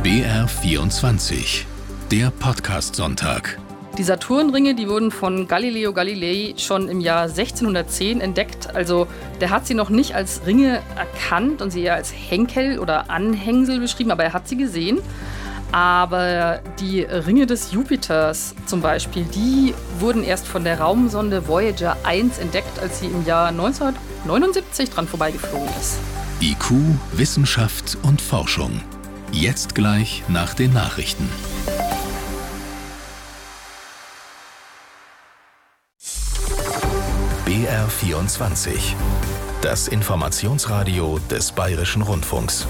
BR24, der Podcast-Sonntag. Die Saturnringe, die wurden von Galileo Galilei schon im Jahr 1610 entdeckt. Also der hat sie noch nicht als Ringe erkannt und sie eher als Henkel oder Anhängsel beschrieben, aber er hat sie gesehen. Aber die Ringe des Jupiters zum Beispiel, die wurden erst von der Raumsonde Voyager 1 entdeckt, als sie im Jahr 1979 dran vorbeigeflogen ist. IQ, Wissenschaft und Forschung. Jetzt gleich nach den Nachrichten. BR24, das Informationsradio des Bayerischen Rundfunks.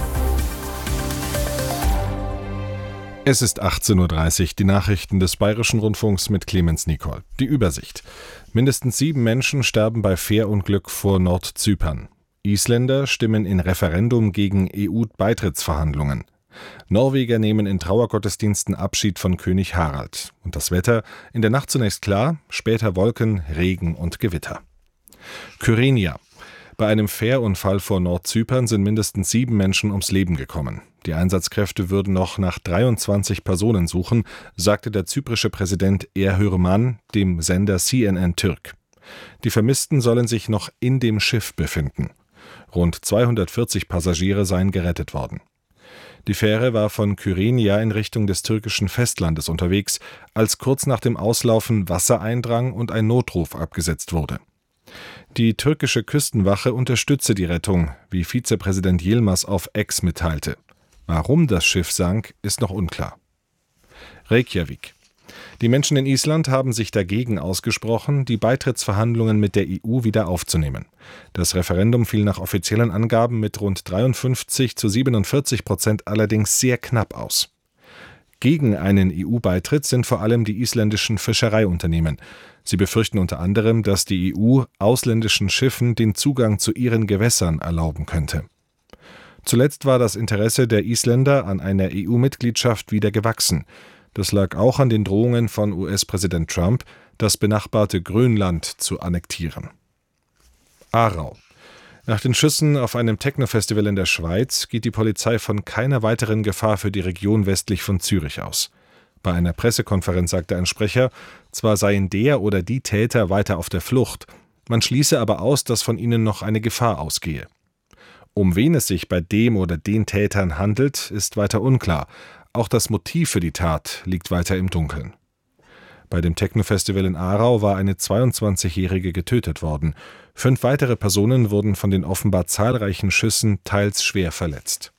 Es ist 18:30 Uhr, die Nachrichten des Bayerischen Rundfunks mit Clemens Nicol. Die Übersicht. Mindestens 7 Menschen sterben bei Fährunglück vor Nordzypern. Isländer stimmen in Referendum gegen EU-Beitrittsverhandlungen. Norweger nehmen in Trauergottesdiensten Abschied von König Harald. Und das Wetter: in der Nacht zunächst klar, später Wolken, Regen und Gewitter. Kyrenia. Bei einem Fährunfall vor Nordzypern sind mindestens 7 Menschen ums Leben gekommen. Die Einsatzkräfte würden noch nach 23 Personen suchen, sagte der zyprische Präsident Erhürman dem Sender CNN Türk. Die Vermissten sollen sich noch in dem Schiff befinden. Rund 240 Passagiere seien gerettet worden. Die Fähre war von Kyrenia in Richtung des türkischen Festlandes unterwegs, als kurz nach dem Auslaufen Wasser eindrang und ein Notruf abgesetzt wurde. Die türkische Küstenwache unterstütze die Rettung, wie Vizepräsident Yilmaz auf X mitteilte. Warum das Schiff sank, ist noch unklar. Reykjavik. Die Menschen in Island haben sich dagegen ausgesprochen, die Beitrittsverhandlungen mit der EU wieder aufzunehmen. Das Referendum fiel nach offiziellen Angaben mit rund 53-47% allerdings sehr knapp aus. Gegen einen EU-Beitritt sind vor allem die isländischen Fischereiunternehmen. Sie befürchten unter anderem, dass die EU ausländischen Schiffen den Zugang zu ihren Gewässern erlauben könnte. Zuletzt war das Interesse der Isländer an einer EU-Mitgliedschaft wieder gewachsen. Das lag auch an den Drohungen von US-Präsident Trump, das benachbarte Grönland zu annektieren. Aarau. Nach den Schüssen auf einem Techno-Festival in der Schweiz geht die Polizei von keiner weiteren Gefahr für die Region westlich von Zürich aus. Bei einer Pressekonferenz sagte ein Sprecher, zwar seien der oder die Täter weiter auf der Flucht, man schließe aber aus, dass von ihnen noch eine Gefahr ausgehe. Um wen es sich bei dem oder den Tätern handelt, ist weiter unklar. Auch das Motiv für die Tat liegt weiter im Dunkeln. Bei dem Techno-Festival in Aarau war eine 22-Jährige getötet worden. 5 weitere Personen wurden von den offenbar zahlreichen Schüssen teils schwer verletzt.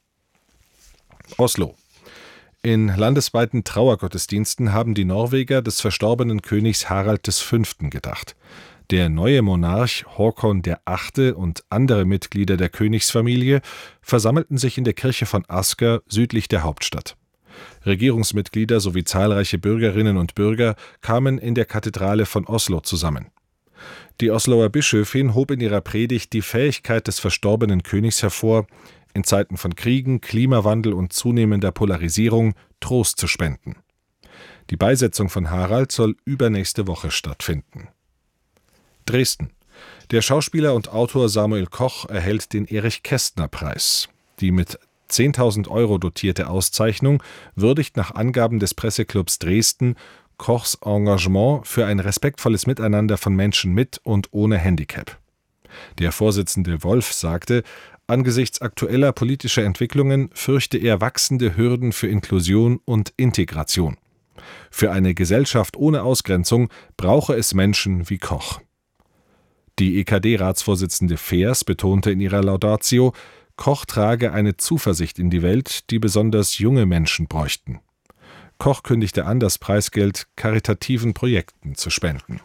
Oslo. In landesweiten Trauergottesdiensten haben die Norweger des verstorbenen Königs Harald V. gedacht. Der neue Monarch Håkon VIII. Und andere Mitglieder der Königsfamilie versammelten sich in der Kirche von Asker südlich der Hauptstadt. Regierungsmitglieder sowie zahlreiche Bürgerinnen und Bürger kamen in der Kathedrale von Oslo zusammen. Die Osloer Bischöfin hob in ihrer Predigt die Fähigkeit des verstorbenen Königs hervor, in Zeiten von Kriegen, Klimawandel und zunehmender Polarisierung Trost zu spenden. Die Beisetzung von Harald soll übernächste Woche stattfinden. Dresden. Der Schauspieler und Autor Samuel Koch erhält den Erich-Kästner-Preis. Die mit 10.000 € dotierte Auszeichnung würdigt nach Angaben des Presseclubs Dresden Kochs Engagement für ein respektvolles Miteinander von Menschen mit und ohne Handicap. Der Vorsitzende Wolf sagte, angesichts aktueller politischer Entwicklungen fürchte er wachsende Hürden für Inklusion und Integration. Für eine Gesellschaft ohne Ausgrenzung brauche es Menschen wie Koch. Die EKD-Ratsvorsitzende Feers betonte in ihrer Laudatio, Koch trage eine Zuversicht in die Welt, die besonders junge Menschen bräuchten. Koch kündigte an, das Preisgeld karitativen Projekten zu spenden.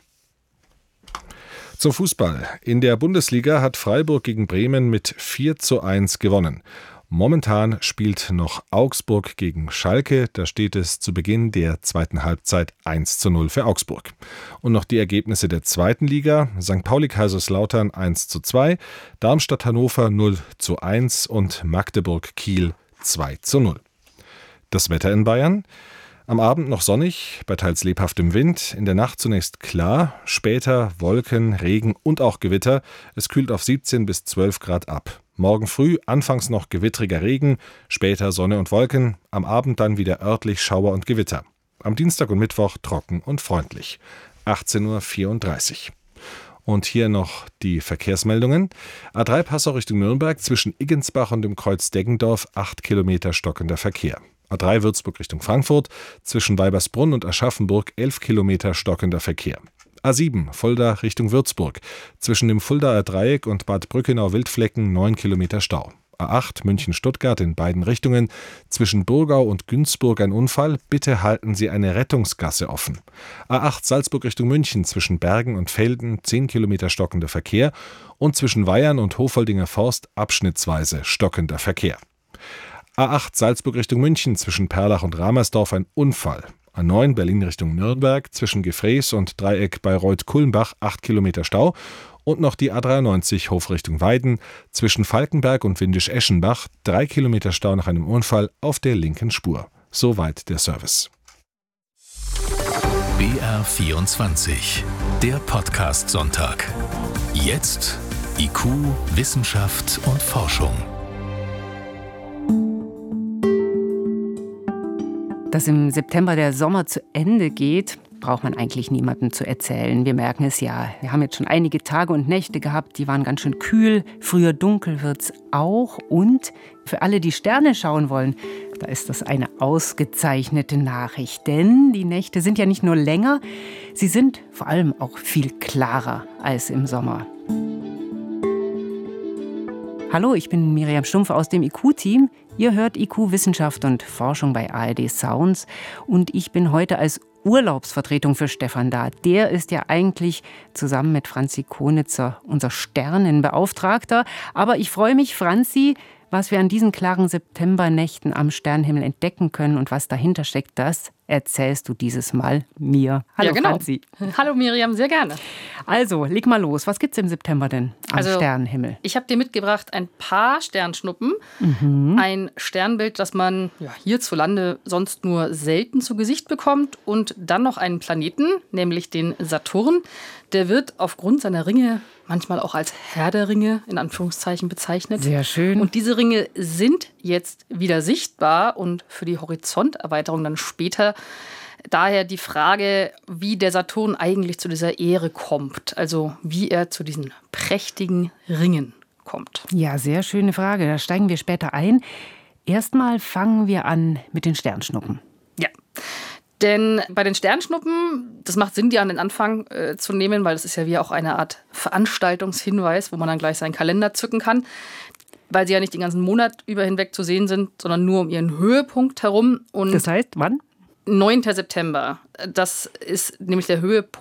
Zum Fußball. In der Bundesliga hat Freiburg gegen Bremen mit 4:1 gewonnen. Momentan spielt noch Augsburg gegen Schalke. Da steht es zu Beginn der zweiten Halbzeit 1:0 für Augsburg. Und noch die Ergebnisse der zweiten Liga. St. Pauli-Kaiserslautern 1:2, Darmstadt-Hannover 0:1 und Magdeburg-Kiel 2:0. Das Wetter in Bayern. Am Abend noch sonnig, bei teils lebhaftem Wind, in der Nacht zunächst klar, später Wolken, Regen und auch Gewitter. Es kühlt auf 17 bis 12 Grad ab. Morgen früh anfangs noch gewittriger Regen, später Sonne und Wolken, am Abend dann wieder örtlich Schauer und Gewitter. Am Dienstag und Mittwoch trocken und freundlich. 18:34 Uhr. Und hier noch die Verkehrsmeldungen. A3 Passau Richtung Nürnberg zwischen Iggensbach und dem Kreuz Deggendorf 8 Kilometer stockender Verkehr. A3 Würzburg Richtung Frankfurt zwischen Weibersbrunn und Aschaffenburg 11 Kilometer stockender Verkehr. A7 Fulda Richtung Würzburg zwischen dem Fuldaer Dreieck und Bad Brückenau-Wildflecken 9 Kilometer Stau. A8 München-Stuttgart in beiden Richtungen. Zwischen Burgau und Günzburg ein Unfall. Bitte halten Sie eine Rettungsgasse offen. A8 Salzburg Richtung München zwischen Bergen und Velden 10 Kilometer stockender Verkehr. Und zwischen Weyern und Hofoldinger Forst abschnittsweise stockender Verkehr. A8 Salzburg Richtung München zwischen Perlach und Ramersdorf ein Unfall. A9 Berlin Richtung Nürnberg zwischen Gefrees und Dreieck Bayreuth-Kulmbach 8 Kilometer Stau. Und noch die A93 Hof Richtung Weiden zwischen Falkenberg und Windisch-Eschenbach 3 Kilometer Stau nach einem Unfall auf der linken Spur. Soweit der Service. BR24, der Podcast-Sonntag. Jetzt IQ, Wissenschaft und Forschung. Dass im September der Sommer zu Ende geht, braucht man eigentlich niemandem zu erzählen. Wir merken es ja. Wir haben jetzt schon einige Tage und Nächte gehabt, die waren ganz schön kühl. Früher dunkel wird's auch. Und für alle, die Sterne schauen wollen, da ist das eine ausgezeichnete Nachricht. Denn die Nächte sind ja nicht nur länger, sie sind vor allem auch viel klarer als im Sommer. Hallo, ich bin Miriam Stumpf aus dem IQ-Team. Ihr hört IQ Wissenschaft und Forschung bei ARD Sounds. Und ich bin heute als Urlaubsvertretung für Stefan da. Der ist ja eigentlich zusammen mit Franzi Konitzer unser Sternenbeauftragter. Aber ich freue mich, Franzi, was wir an diesen klaren Septembernächten am Sternenhimmel entdecken können und was dahinter steckt, das erzählst du dieses Mal mir. Hallo, ja, genau. Franzi. Hallo Miriam, sehr gerne. Also, leg mal los. Was gibt's im September denn am Sternenhimmel? Ich habe dir mitgebracht ein paar Sternschnuppen. Ein Sternbild, das man hierzulande sonst nur selten zu Gesicht bekommt. Und dann noch einen Planeten, nämlich den Saturn. Der wird aufgrund seiner Ringe manchmal auch als Herr der Ringe in Anführungszeichen bezeichnet. Sehr schön. Und diese Ringe sind jetzt wieder sichtbar und für die Horizonterweiterung dann später. Daher die Frage, wie der Saturn eigentlich zu dieser Ehre kommt. Also wie er zu diesen prächtigen Ringen kommt. Ja, sehr schöne Frage. Da steigen wir später ein. Erstmal fangen wir an mit den Sternschnuppen. Ja. Denn bei den Sternschnuppen, das macht Sinn, die an den Anfang zu nehmen, weil das ist ja wie auch eine Art Veranstaltungshinweis, wo man dann gleich seinen Kalender zücken kann, weil sie ja nicht den ganzen Monat über hinweg zu sehen sind, sondern nur um ihren Höhepunkt herum. Und das heißt, wann? 9. September. Das ist nämlich der Höhepunkt